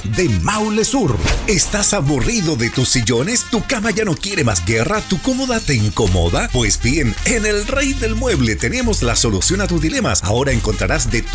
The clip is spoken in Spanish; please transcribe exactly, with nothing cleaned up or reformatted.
de Maule Sur. ¿Estás aburrido de tus sillones? ¿Tu cama ya no quiere más guerra? ¿Tu cómoda te incomoda? Pues bien, en El Rey del Mueble tenemos la solución a tus dilemas. Ahora encontrarás de